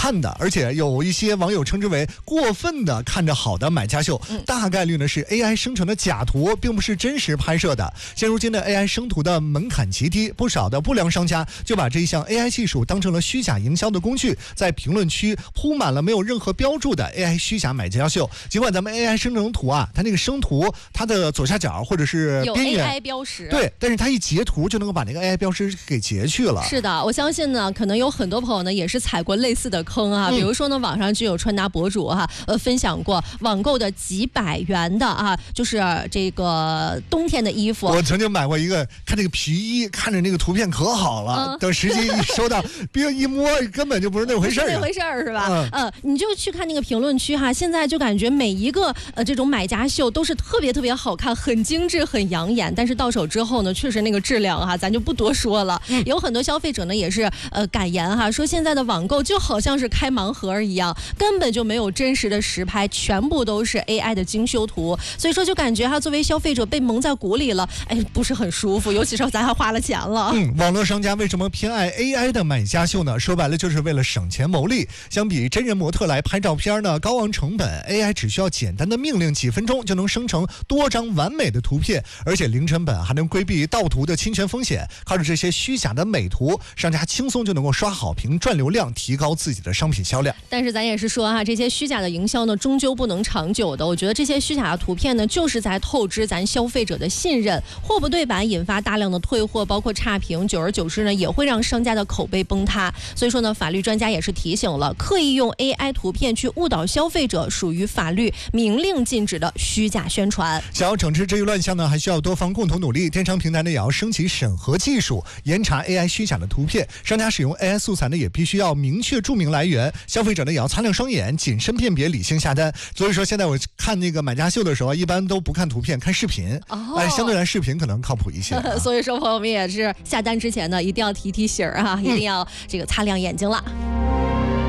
看的，而且有一些网友称之为过分的看着好的买家秀，大概率呢是 AI 生成的假图，并不是真实拍摄的。现如今的 AI 生图的门槛极低，不少的不良商家就把这一项 AI 技术当成了虚假营销的工具，在评论区铺满了没有任何标注的 AI 虚假买家秀。尽管咱们 AI 生成图啊，它那个生图它的左下角或者是边缘有 AI 标识， 对，但是它一截图就能够把那个 AI 标识给截去了。 是的，我相信呢，可能有很多朋友呢也是踩过类似的坑啊。比如说呢，网上就有穿搭博主分享过网购的几百元的就是这个冬天的衣服。 我曾经买过一个，看这个皮衣，看着那个图片可好了，等实际一收到，别一摸根本就不是那回事儿， 那回事儿是吧？你就去看那个评论区现在就感觉每一个这种买家秀都是特别特别好看，很精致，很养眼，但是到手之后呢，确实那个质量咱就不多说了。有很多消费者呢也是感言说现在的网购就好像是开盲盒一样，根本就没有真实的实拍，全部都是 AI 的精修图，所以说就感觉作为消费者被蒙在鼓里了，不是很舒服，尤其是咱还花了钱了。 网络商家为什么偏爱 AI 的买家秀呢？说白了就是为了省钱牟利。相比真人模特来拍照片呢，高昂成本 AI 只需要简单的命令，几分钟就能生成多张完美的图片，而且零成本，还能规避盗图的侵权风险。靠着这些虚假的美图，商家轻松就能够刷好评、赚流量，提高自己的商品销量。 但是咱也是说这些虚假的营销呢，终究不能长久的。我觉得这些虚假的图片呢，就是在透支咱消费者的信任，货不对版引发大量的退货，包括差评，久而久之呢，也会让商家的口碑崩塌。所以说呢，法律专家也是提醒了，刻意用 AI 图片去误导消费者，属于法律明令禁止的虚假宣传。 想要整治这一乱象呢，还需要多方共同努力。电商平台呢，也要升级审核技术，严查 AI 虚假的图片。商家使用 AI 素材呢，也必须要明确注明来源。消费者呢，也要擦亮双眼，谨慎辨别，理性下单。所以说，现在我看那个买家秀的时候，一般都不看图片，看视频。相对来视频可能靠谱一些。 所以说，朋友们也是下单之前呢，一定要提醒一定要这个擦亮眼睛了。